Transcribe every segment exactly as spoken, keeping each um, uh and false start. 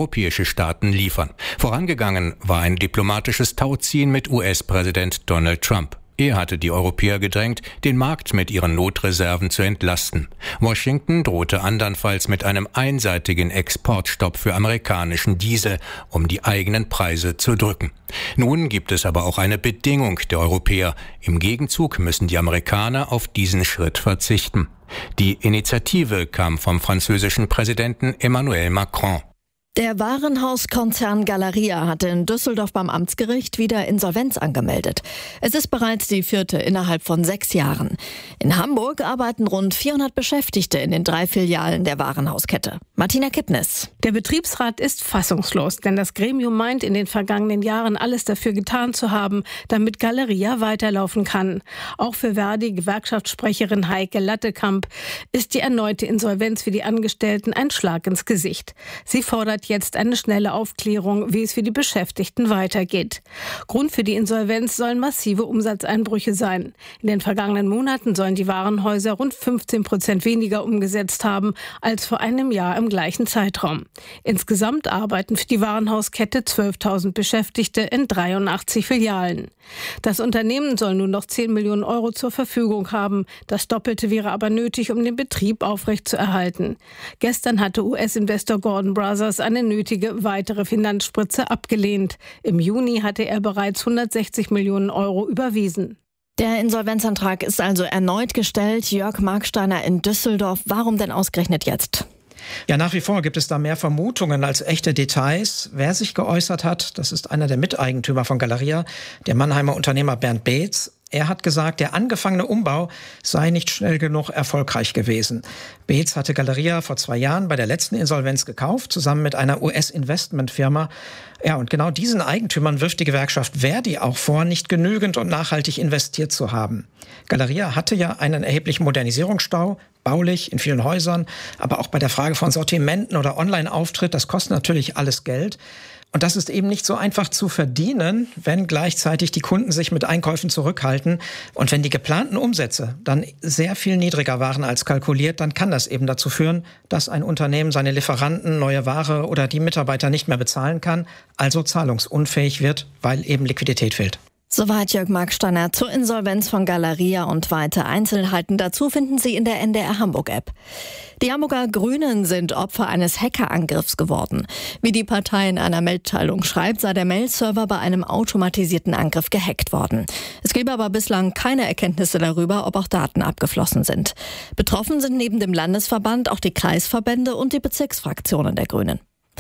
europäische Staaten liefern. Vorangegangen war ein diplomatisches Tauziehen mit U S-Präsident Donald Trump. Er hatte die Europäer gedrängt, den Markt mit ihren Notreserven zu entlasten. Washington drohte andernfalls mit einem einseitigen Exportstopp für amerikanischen Diesel, um die eigenen Preise zu drücken. Nun gibt es aber auch eine Bedingung der Europäer. Im Gegenzug müssen die Amerikaner auf diesen Schritt verzichten. Die Initiative kam vom französischen Präsidenten Emmanuel Macron. Der Warenhauskonzern Galeria hatte in Düsseldorf beim Amtsgericht wieder Insolvenz angemeldet. Es ist bereits die vierte innerhalb von sechs Jahren. In Hamburg arbeiten rund vierhundert Beschäftigte in den drei Filialen der Warenhauskette. Martina Kippnis. Der Betriebsrat ist fassungslos, denn das Gremium meint, in den vergangenen Jahren alles dafür getan zu haben, damit Galeria weiterlaufen kann. Auch für Verdi-Gewerkschaftssprecherin Heike Lattekamp ist die erneute Insolvenz für die Angestellten ein Schlag ins Gesicht. Sie fordert jetzt eine schnelle Aufklärung, wie es für die Beschäftigten weitergeht. Grund für die Insolvenz sollen massive Umsatzeinbrüche sein. In den vergangenen Monaten sollen die Warenhäuser rund fünfzehn Prozent weniger umgesetzt haben als vor einem Jahr im gleichen Zeitraum. Insgesamt arbeiten für die Warenhauskette zwölftausend Beschäftigte in dreiundachtzig Filialen. Das Unternehmen soll nun noch zehn Millionen Euro zur Verfügung haben. Das Doppelte wäre aber nötig, um den Betrieb aufrechtzuerhalten. Gestern hatte U S-Investor Gordon Brothers eine nötige weitere Finanzspritze abgelehnt. Im Juni hatte er bereits hundertsechzig Millionen Euro überwiesen. Der Insolvenzantrag ist also erneut gestellt. Jörg Marksteiner in Düsseldorf. Warum denn ausgerechnet jetzt? Ja, nach wie vor gibt es da mehr Vermutungen als echte Details. Wer sich geäußert hat, das ist einer der Miteigentümer von Galeria, der Mannheimer Unternehmer Bernd Beetz. Er hat gesagt, der angefangene Umbau sei nicht schnell genug erfolgreich gewesen. Beetz hatte Galeria vor zwei Jahren bei der letzten Insolvenz gekauft, zusammen mit einer U S-Investmentfirma. Ja, und genau diesen Eigentümern wirft die Gewerkschaft Verdi auch vor, nicht genügend und nachhaltig investiert zu haben. Galeria hatte ja einen erheblichen Modernisierungsstau, baulich in vielen Häusern, aber auch bei der Frage von Sortimenten oder Online-Auftritt, das kostet natürlich alles Geld. Und das ist eben nicht so einfach zu verdienen, wenn gleichzeitig die Kunden sich mit Einkäufen zurückhalten. Und wenn die geplanten Umsätze dann sehr viel niedriger waren als kalkuliert, dann kann das eben dazu führen, dass ein Unternehmen seine Lieferanten, neue Ware oder die Mitarbeiter nicht mehr bezahlen kann, also zahlungsunfähig wird, weil eben Liquidität fehlt. Soweit Jörg Marksteiner zur Insolvenz von Galeria und weitere Einzelheiten dazu finden Sie in der N D R Hamburg-App. Die Hamburger Grünen sind Opfer eines Hackerangriffs geworden. Wie die Partei in einer Mitteilung schreibt, sei der Mail-Server bei einem automatisierten Angriff gehackt worden. Es gebe aber bislang keine Erkenntnisse darüber, ob auch Daten abgeflossen sind. Betroffen sind neben dem Landesverband auch die Kreisverbände und die Bezirksfraktionen der Grünen.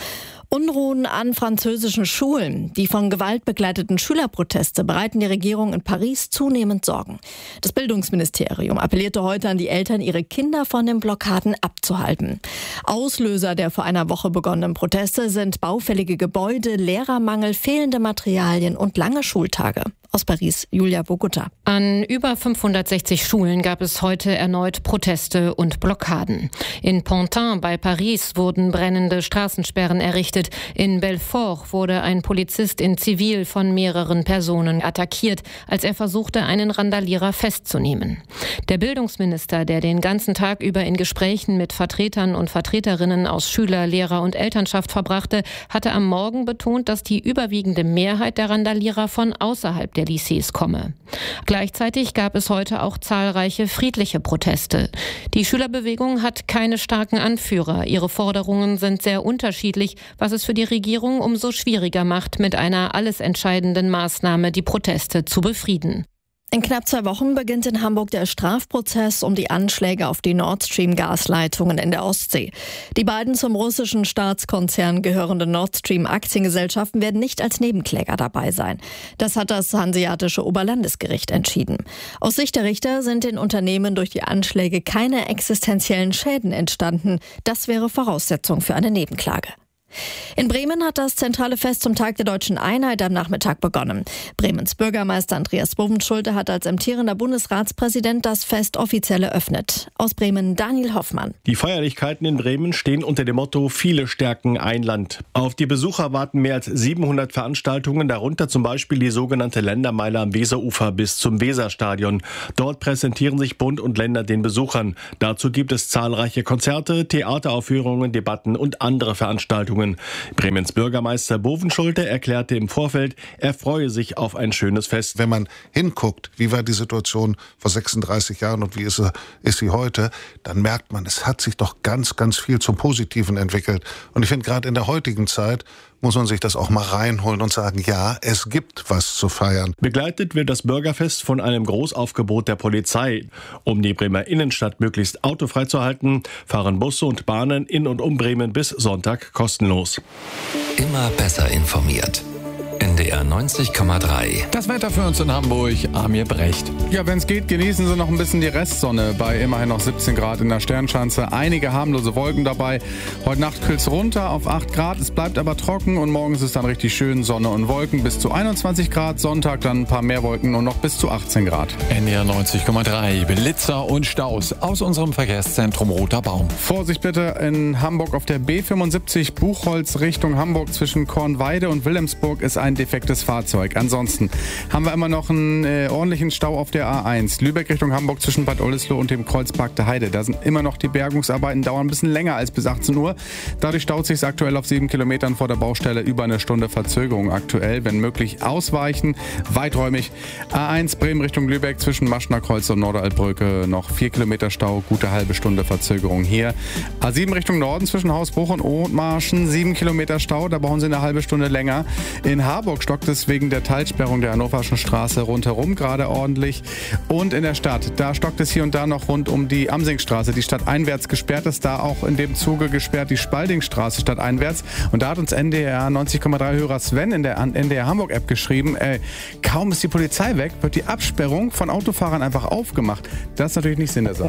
Unruhen an französischen Schulen. Die von Gewalt begleiteten Schülerproteste bereiten die Regierung in Paris zunehmend Sorgen. Das Bildungsministerium appellierte heute an die Eltern, ihre Kinder von den Blockaden abzuhalten. Auslöser der vor einer Woche begonnenen Proteste sind baufällige Gebäude, Lehrermangel, fehlende Materialien und lange Schultage. Aus Paris, Julia Bogutta. An über fünfhundertsechzig Schulen gab es heute erneut Proteste und Blockaden. In Pantin bei Paris wurden brennende Straßensperren errichtet. In Belfort wurde ein Polizist in Zivil von mehreren Personen attackiert, als er versuchte, einen Randalierer festzunehmen. Der Bildungsminister, der den ganzen Tag über in Gesprächen mit Vertretern und Vertreterinnen aus Schüler-, Lehrer- und Elternschaft verbrachte, hatte am Morgen betont, dass die überwiegende Mehrheit der Randalierer von außerhalb der Lycées komme. Gleichzeitig gab es heute auch zahlreiche friedliche Proteste. Die Schülerbewegung hat keine starken Anführer. Ihre Forderungen sind sehr unterschiedlich, was es für die Regierung umso schwieriger macht, mit einer alles entscheidenden Maßnahme die Proteste zu befrieden. In knapp zwei Wochen beginnt in Hamburg der Strafprozess um die Anschläge auf die Nord Stream-Gasleitungen in der Ostsee. Die beiden zum russischen Staatskonzern gehörenden Nord Stream-Aktiengesellschaften werden nicht als Nebenkläger dabei sein. Das hat das Hanseatische Oberlandesgericht entschieden. Aus Sicht der Richter sind den Unternehmen durch die Anschläge keine existenziellen Schäden entstanden. Das wäre Voraussetzung für eine Nebenklage. In Bremen hat das zentrale Fest zum Tag der Deutschen Einheit am Nachmittag begonnen. Bremens Bürgermeister Andreas Bovenschulte hat als amtierender Bundesratspräsident das Fest offiziell eröffnet. Aus Bremen Daniel Hoffmann. Die Feierlichkeiten in Bremen stehen unter dem Motto Viele stärken ein Land. Auf die Besucher warten mehr als siebenhundert Veranstaltungen, darunter zum Beispiel die sogenannte Ländermeile am Weserufer bis zum Weserstadion. Dort präsentieren sich Bund und Länder den Besuchern. Dazu gibt es zahlreiche Konzerte, Theateraufführungen, Debatten und andere Veranstaltungen. Bremens Bürgermeister Bovenschulte erklärte im Vorfeld, er freue sich auf ein schönes Fest. Wenn man hinguckt, wie war die Situation vor sechsunddreißig Jahren und wie ist sie, ist sie heute, dann merkt man, es hat sich doch ganz, ganz viel zum Positiven entwickelt. Und ich finde, gerade in der heutigen Zeit muss man sich das auch mal reinholen und sagen, ja, es gibt was zu feiern. Begleitet wird das Bürgerfest von einem Großaufgebot der Polizei. Um die Bremer Innenstadt möglichst autofrei zu halten, fahren Busse und Bahnen in und um Bremen bis Sonntag kostenlos. Immer besser informiert. N D R neunzig Komma drei. Das Wetter für uns in Hamburg, Amir Brecht. Ja, wenn es geht, genießen Sie noch ein bisschen die Restsonne bei immerhin noch siebzehn Grad in der Sternschanze. Einige harmlose Wolken dabei. Heute Nacht kühlt es runter auf acht Grad. Es bleibt aber trocken und morgen ist es dann richtig schön. Sonne und Wolken bis zu einundzwanzig Grad. Sonntag dann ein paar mehr Wolken und noch bis zu achtzehn Grad. N D R neunzig Komma drei. Blitzer und Staus aus unserem Verkehrszentrum Roter Baum. Vorsicht bitte in Hamburg auf der B fünfundsiebzig Buchholz Richtung Hamburg zwischen Kornweide und Wilhelmsburg ist ein defektes Fahrzeug. Ansonsten haben wir immer noch einen äh, ordentlichen Stau auf der A eins. Lübeck Richtung Hamburg zwischen Bad Oldesloe und dem Kreuzpark der Heide. Da sind immer noch die Bergungsarbeiten, dauern ein bisschen länger als bis achtzehn Uhr. Dadurch staut sich es aktuell auf sieben Kilometern vor der Baustelle, über eine Stunde Verzögerung aktuell. Wenn möglich ausweichen, weiträumig. A eins Bremen Richtung Lübeck zwischen Maschnerkreuz und Norderaltbrücke noch vier Kilometer Stau, gute halbe Stunde Verzögerung hier. A sieben Richtung Norden zwischen Hausbruch und Othmarschen, sieben Kilometer Stau, da brauchen Sie eine halbe Stunde länger. In Harburg stockt es wegen der Teilsperrung der Hannoverschen Straße rundherum gerade ordentlich. Und in der Stadt, da stockt es hier und da noch rund um die Amsingstraße, die stadteinwärts gesperrt ist, da auch in dem Zuge gesperrt die Spaldingstraße stadteinwärts. Und da hat uns N D R neunzig Komma drei Hörer Sven in der N D R Hamburg App geschrieben, ey, kaum ist die Polizei weg, wird die Absperrung von Autofahrern einfach aufgemacht. Das ist natürlich nicht Sinn der Sache.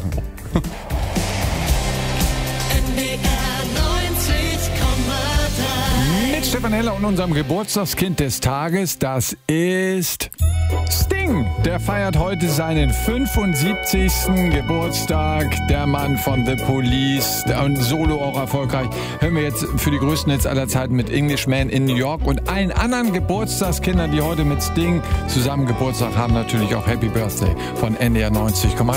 Mit Stefan Heller und unserem Geburtstagskind des Tages, das ist Sting. Der feiert heute seinen fünfundsiebzigsten Geburtstag. Der Mann von The Police und solo auch erfolgreich. Hören wir jetzt für die größten Hits aller Zeiten mit Englishman in New York und allen anderen Geburtstagskindern, die heute mit Sting zusammen Geburtstag haben, natürlich auch Happy Birthday von N D R neunzig Komma drei.